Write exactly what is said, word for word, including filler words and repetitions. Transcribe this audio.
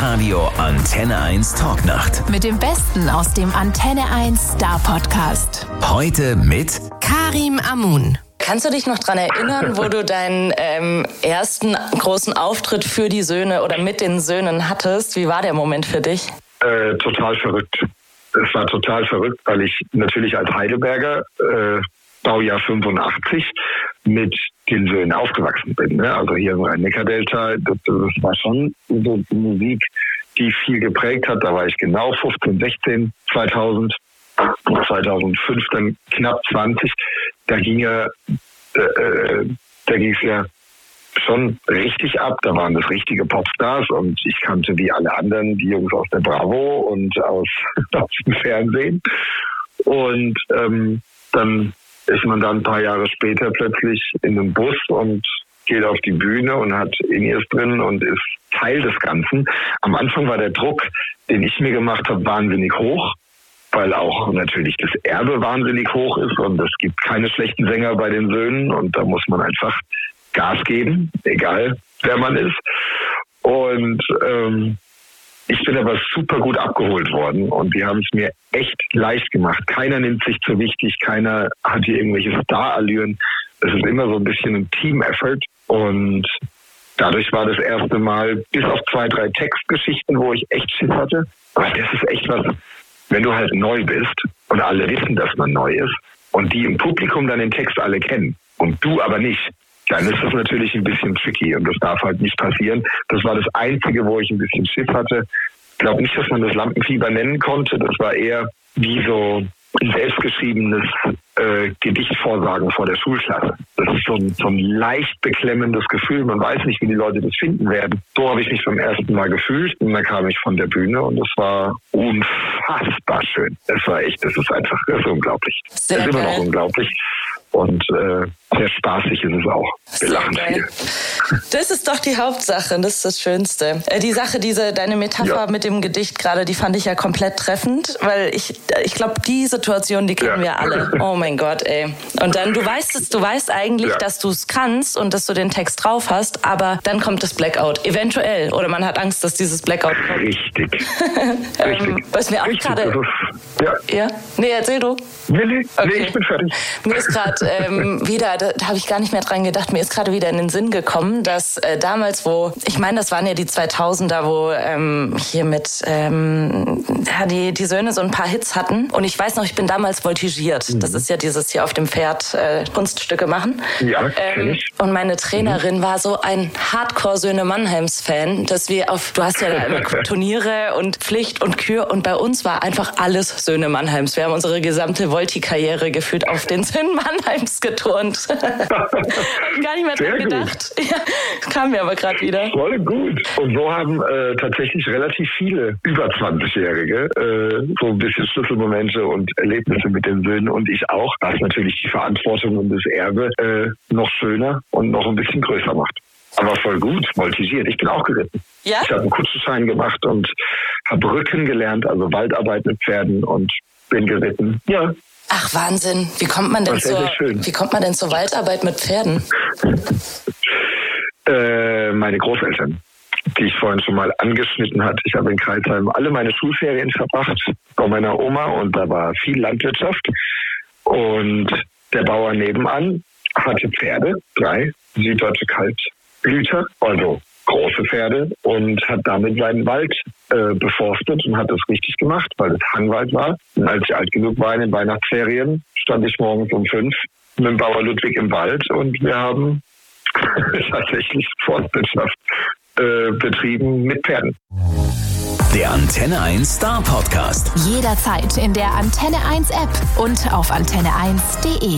Live-Radio Antenne eins Talknacht. Mit dem Besten aus dem Antenne eins Star Podcast. Heute mit Karim Amun. Kannst du dich noch daran erinnern, wo du deinen ähm, ersten großen Auftritt für die Söhne oder mit den Söhnen hattest? Wie war der Moment für dich? Äh, total verrückt. Es war total verrückt, weil ich natürlich als Heidelberger, äh, Baujahr fünfundachtzig, mit den Söhnen aufgewachsen bin. Ne? Also hier im Rhein-Neckar-Delta, das, das war schon so die Musik, die viel geprägt hat. Da war ich genau fünfzehn, sechzehn, zweitausend, zweitausendfünf dann knapp zwanzig. Da ging ja, äh, da ging es ja schon richtig ab. Da waren das richtige Popstars und ich kannte wie alle anderen die Jungs aus der Bravo und aus, aus dem Fernsehen. Und ähm, dann ist man dann ein paar Jahre später plötzlich in einem Bus und geht auf die Bühne und hat In-Ears drin und ist Teil des Ganzen. Am Anfang war der Druck, den ich mir gemacht habe, wahnsinnig hoch, weil auch natürlich das Erbe wahnsinnig hoch ist und es gibt keine schlechten Sänger bei den Söhnen und da muss man einfach Gas geben, egal wer man ist. Und ähm, ich bin aber super gut abgeholt worden und die haben es mir echt leicht gemacht. Keiner nimmt sich zu wichtig, keiner hat hier irgendwelche Star-Allüren. Es ist immer so ein bisschen ein Team-Effort und dadurch war das erste Mal, bis auf zwei, drei Textgeschichten, wo ich echt Schiss hatte. Aber das ist echt was, wenn du halt neu bist und alle wissen, dass man neu ist und die im Publikum dann den Text alle kennen und du aber nicht, dann ist das natürlich ein bisschen tricky und das darf halt nicht passieren. Das war das Einzige, wo ich ein bisschen Schiss hatte. Ich glaube nicht, dass man das Lampenfieber nennen konnte. Das war eher wie so ein selbstgeschriebenes äh, Gedichtvorsagen vor der Schulklasse. Das ist so ein, so ein leicht beklemmendes Gefühl. Man weiß nicht, wie die Leute das finden werden. So habe ich mich beim ersten Mal gefühlt und dann kam ich von der Bühne und es war unfassbar schön. Es war echt, es ist einfach, es ist unglaublich. Es ist immer noch unglaublich. Und äh, sehr spaßig ist es auch. Wir lachen viel. Das ist doch die Hauptsache, das ist das Schönste. Äh, die Sache, diese deine Metapher ja. mit dem Gedicht gerade, die fand ich ja komplett treffend, weil ich, ich glaube, die Situation, die kennen ja. wir alle. Oh mein Gott, ey. Und dann, du weißt es, du weißt eigentlich, ja. dass du es kannst und dass du den Text drauf hast, aber dann kommt das Blackout, eventuell. Oder man hat Angst, dass dieses Blackout kommt. Richtig. ähm, Richtig. Was mir auch gerade... Ja. ja? Nee, erzähl du. Nee, nee, okay. nee ich bin fertig. Mir ist gerade ähm, wieder, da, da habe ich gar nicht mehr dran gedacht, mir ist gerade wieder in den Sinn gekommen, dass äh, damals, wo, ich meine, das waren ja die zweitausender, wo ähm, hier mit, ähm, ja, die, die Söhne so ein paar Hits hatten. Und ich weiß noch, ich bin damals voltigiert. Mhm. Das ist ja dieses hier auf dem Pferd äh, Kunststücke machen. Ja, ähm, und meine Trainerin mhm. war so ein Hardcore-Söhne-Mannheims-Fan, dass wir auf, du hast ja da immer Turniere und Pflicht und Kür und bei uns war einfach alles Söhne Mannheims. Wir haben unsere gesamte Volti-Karriere gefühlt auf den Söhnen Mannheims geturnt. Hab ich gar nicht mehr dran gedacht. Ja, kam mir aber gerade wieder. Voll gut. Und so haben äh, tatsächlich relativ viele über zwanzigjährige äh, so ein bisschen Schlüsselmomente und Erlebnisse mit den Söhnen und ich auch, was natürlich die Verantwortung und das Erbe äh, noch schöner und noch ein bisschen größer macht. Aber voll gut, voltigiert. Ich bin auch geritten. Ja? Ich habe einen Kutschenschein gemacht und habe Rücken gelernt, also Waldarbeit mit Pferden und bin geritten. Ja. Ach, Wahnsinn. Wie kommt man denn, zur, wie kommt man denn zur Waldarbeit mit Pferden? äh, meine Großeltern, die ich vorhin schon mal angeschnitten hatte. Ich habe in Kreisheim alle meine Schulferien verbracht bei meiner Oma und da war viel Landwirtschaft. Und der Bauer nebenan hatte Pferde, drei süddeutsche Kaltblüter, also große Pferde, und hat damit seinen Wald äh, beforstet und hat das richtig gemacht, weil es Hangwald war. Und als ich alt genug war in den Weihnachtsferien, stand ich morgens um fünf mit dem Bauer Ludwig im Wald und wir haben tatsächlich Forstwirtschaft äh, betrieben mit Pferden. Der Antenne eins Star Podcast. Jederzeit in der Antenne eins App und auf antenne eins punkt de.